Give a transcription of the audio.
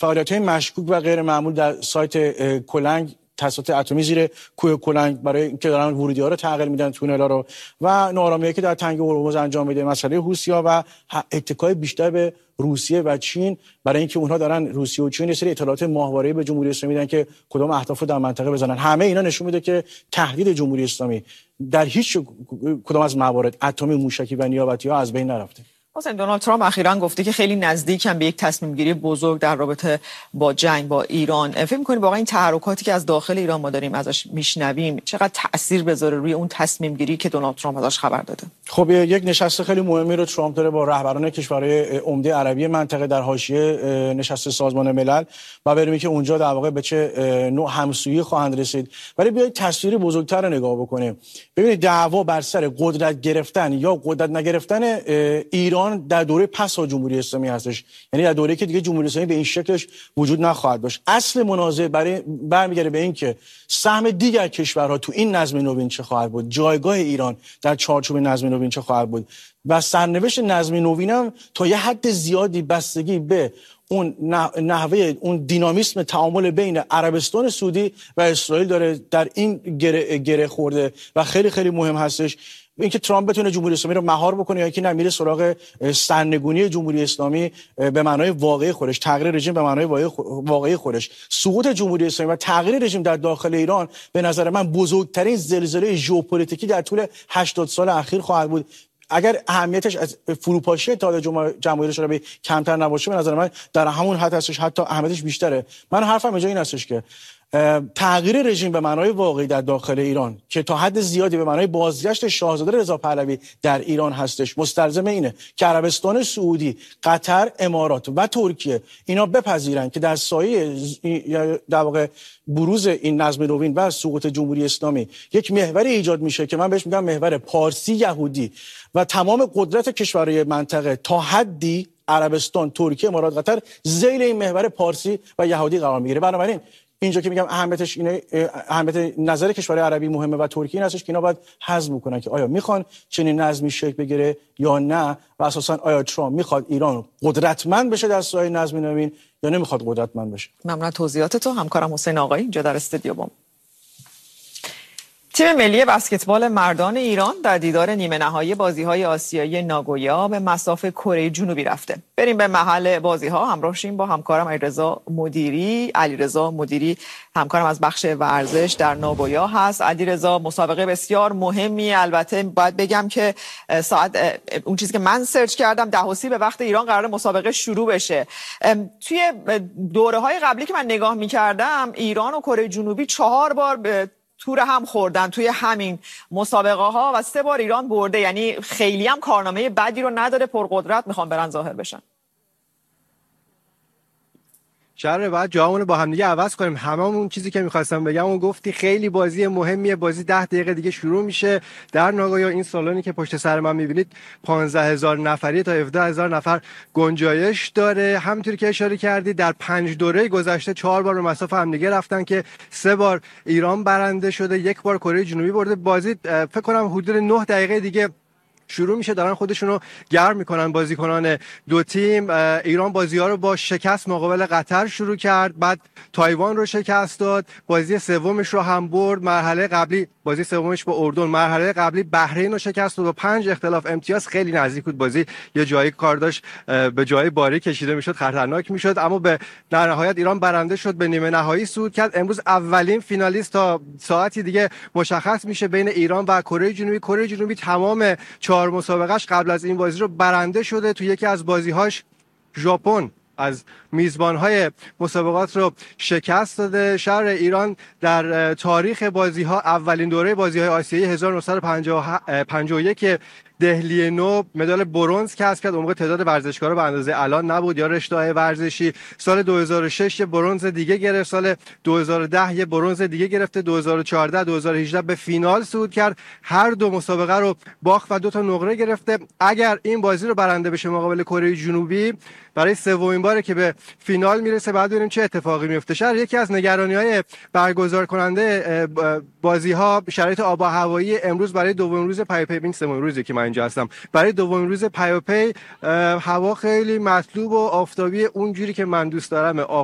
فعالیت‌های مشکوک و غیر معمول در سایت کلنگ تاسیسات اتمی زیر کوه کلنگ برای اینکه دارن ورودی‌ها رو تغییر میدن، تونل‌ها رو، و ناآرامی‌هایی که در تنگه هرمز انجام میده، مسئله حوثی‌ها و اتکای بیشتر به روسیه و چین برای اینکه اونها دارن روسیه و چین یه سری اطلاعات ماهواره‌ای به جمهوری اسلامی میدن که کدام اهداف رو در منطقه بزنن. همه اینا نشون میده که تهدید جمهوری اسلامی در هیچ کدام از موارد اتمی، موشکی و نیابتی‌ها از بین نرفته. حسین، دونالد ترامپ اخیراً گفته که خیلی نزدیکم به یک تصمیم گیری بزرگ در رابطه با جنگ با ایران. فکر می‌کنید واقعا این تحرکاتی که از داخل ایران ما داریم ازش میشنویم چقدر تأثیر بذاره روی اون تصمیم گیری که دونالد ترامپ ازش خبر داده؟ خب یک نشست خیلی مهمی رو ترامپ داره با رهبران کشورهای عمده عربی منطقه در حاشیه نشست سازمان ملل و بریم که اونجا در واقع به چه نوع همسویی خواهند رسید. ولی بیاید تصویر بزرگتر رو نگاه بکنیم. ببینید دعوا بر سر قدرت گرفتن یا قدرت نگرفتن ایران در دوره پس از جمهوری اسلامی هستش، یعنی در دوره‌ای که دیگه جمهوری اسلامی به این شکلش وجود نخواهد داشت. اصل منازعه برمیگرده به این که سهم دیگر کشورها تو این نظم نوین چه خواهد بود، جایگاه ایران در چارچوب نظم نوین چه خواهد بود و سرنوشت نظم نوین هم تا یه حد زیادی بستگی به اون نحوه اون دینامیسم تعامل بین عربستان سعودی و اسرائیل داره در این گره خورده و خیلی خیلی مهم هستش. اینکه ترامپ بتونه جمهوری اسلامی رو مهار بکنه یا اینکه نمیره سراغ سرنگونی جمهوری اسلامی به معنای واقعی خودش، تغییر رژیم به معنای واقعی خودش، سقوط جمهوری اسلامی و تغییر رژیم در داخل ایران به نظر من بزرگترین زلزله ژئوپلیتیکی در طول 80 سال اخیر خواهد بود. اگر اهمیتش از فروپاشی اتحاد جماهیر شوروی کمتر نباشه، به نظر من در همون حد هستش، حتی اهمیتش بیشتره. من حرفم اینجا این هستش که تغییر رژیم به معنای واقعی در داخل ایران که تا حد زیادی به معنای بازگشت شاهزاده رضا پهلوی در ایران هستش، مستلزم اینه که عربستان سعودی، قطر، امارات و ترکیه اینا بپذیرن که در سایه در واقع بروز این نظم نوین و سقوط جمهوری اسلامی یک محور ایجاد میشه که من بهش میگم محور پارسی یهودی و تمام قدرت کشورهای منطقه تا حدی عربستان، ترکیه، امارات، قطر ذیل این محور پارسی و یهودی قرار میگیره. بنابراین اینجا که میگم اهمیتش اینه، اهمیت نظر کشورهای عربی مهمه و ترکیه این هستش که اینا باید حزم کنن که آیا میخوان چنین نظمی شکل بگیره یا نه و اساسا آیا ترامپ میخواد ایران قدرتمند بشه در سایه نظم نوین یا نمیخواد قدرتمند بشه. ممنون توضیحات تو. همکارم حسین آقایی اینجا در استودیو بام. تیم ملی بسکتبال مردان ایران در دیدار نیمه نهایی بازی‌های آسیایی ناگویا به مصاف کره جنوبی رفته. بریم به محل بازی‌ها، همراه شیم با همکارم علیرضا مدیری همکارم از بخش ورزش در ناگویا هست. علیرضا، مسابقه بسیار مهمی، البته باید بگم که ساعت اون چیزی که من سرچ کردم 10:30 به وقت ایران قرار مسابقه شروع بشه. توی دوره‌های قبلی که من نگاه می‌کردم ایران و کره جنوبی 4 بار به تور هم خوردن توی همین مسابقه ها و 3 بار ایران برده، یعنی خیلی هم کارنامه بدی رو نداره، پرقدرت میخوان برن ظاهر بشن. شهر بعد جامون رو با هم دیگه عوض کنیم. هممون چیزی که می‌خواستم بگم اون گفتی، خیلی بازی مهمیه. بازی 10 دقیقه دیگه شروع میشه در ناگویا. این سالونی که پشت سر من می‌بینید 15000 نفری تا 17000 نفر گنجایش داره. همونطوری که اشاره کردی در 5 دوره گذشته 4 بار به مصاف هم دیگه رفتن که 3 بار ایران برنده شده، 1 بار کره جنوبی برده. بازی فکر کنم حدود 9 دقیقه دیگه شروع میشه. دارن خودشونو گرم میکنن بازیکنان دو تیم. ایران بازی‌ها رو با شکست مقابل قطر شروع کرد، بعد تایوان رو شکست داد، بازی سومش رو هم برد. مرحله قبلی بازی سومش با اردن، مرحله قبلی بحرین رو شکست داد با 5 اختلاف امتیاز. خیلی نزدیک بود بازی، یه جایی کار داشت به جای باری کشیده میشد، خطرناک میشد، اما در نهایت ایران برنده شد، به نیمه نهایی صعود کرد. امروز اولین فینالیست تا ساعتی دیگه مشخص میشه بین ایران و کره جنوبی. کره جنوبی تمام 4 مسابقهش قبل از این بازی رو برنده شده. تو یکی از بازی‌هاش ژاپن از میزبان‌های مسابقات رو شکست داده. شهر ایران در تاریخ بازی‌ها اولین دوره بازی‌های آسیایی 1951 دهلی نو مدال برنز کسب کرد. اون موقع تعداد ورزشکارا به اندازه الان نبود یا رشته‌های ورزشی. سال 2006 یه برنز دیگه گرفت، سال 2010 یه برنز دیگه گرفته، 2014 2018 به فینال صعود کرد. هر دو مسابقه رو باخت و 2 تا نقره گرفته. اگر این بازی رو برنده بشه مقابل کره جنوبی، برای سومین باره که به فینال میرسه. بعد ببینیم چه اتفاقی میفته. شهر یکی از نگرانی‌های برگزار کننده بازی‌ها شرایط آب و هوایی امروز برای دومین روز پیاپی، این سومین روزی که من اینجا هستم، برای دومین روز پیاپی هوا خیلی مطلوب و آفتابی اونجوری که من دوست دارم.